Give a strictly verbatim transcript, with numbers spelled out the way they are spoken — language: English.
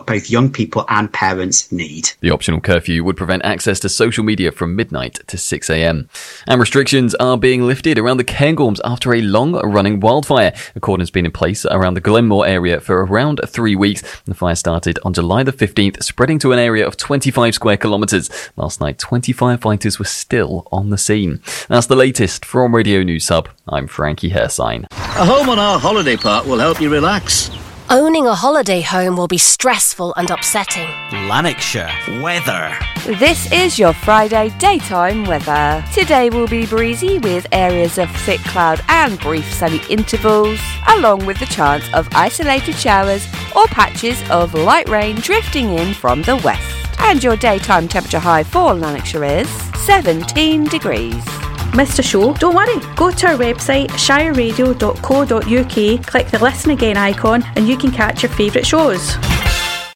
both young people and parents need. The optional curfew would prevent access to social media from midnight to six a.m. And restrictions are being lifted around the Cairngorms after a long-running wildfire. A cordon's been in place around the Glenmore area for around three weeks. The fire started on July the fifteenth, spreading to an area of twenty-five square kilometres. Last night, twenty firefighters were still on the scene. That's the latest from Radio News Hub. I'm Frankie Hersign. A home on our holiday park will help you relax. Owning a holiday home will be stressful and upsetting. Lanarkshire weather. This is your Friday daytime weather. Today will be breezy with areas of thick cloud and brief sunny intervals, along with the chance of isolated showers or patches of light rain drifting in from the west. And your daytime temperature high for Lanarkshire is seventeen degrees. Missed a show? Don't worry. Go to our website shire radio dot co dot uk, click the listen again icon and you can catch your favourite shows.